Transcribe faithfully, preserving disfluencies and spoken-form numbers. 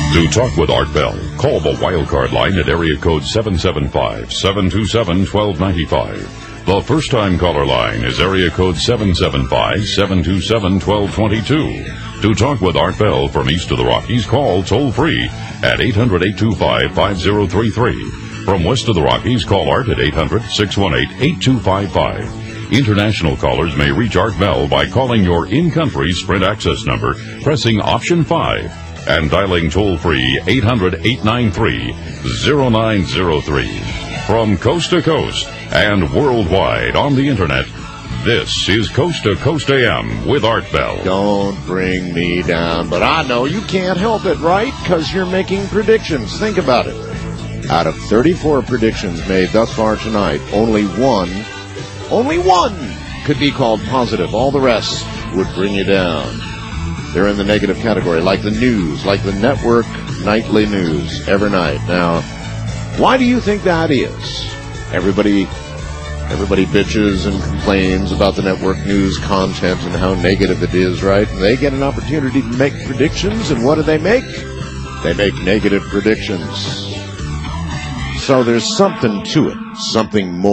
To talk with Art Bell, call the Wildcard line at area code seven seven five, seven two seven, one two nine five. The first-time caller line is area code seven seven five, seven two seven, one two two two. To talk with Art Bell from east of the Rockies, call toll-free at eight hundred, eight two five, five zero three three. From west of the Rockies, call Art at eight hundred, six one eight, eight two five five. International callers may reach Art Bell by calling your in-country Sprint access number, pressing option five, and dialing toll-free eight hundred, eight nine three, zero nine zero three. From coast to coast and worldwide on the internet, this is Coast to Coast A M with Art Bell. Don't bring me down, but I know you can't help it, right? Because you're making predictions. Think about it. Out of thirty-four predictions made thus far tonight, only one, only one could be called positive. All the rest would bring you down. They're in the negative category, like the news, like the network nightly news every night. Now, why do you think that is? Everybody, everybody bitches and complains about the network news content and how negative it is, right? And they get an opportunity to make predictions, and what do they make? They make negative predictions. So there's something to it, something more.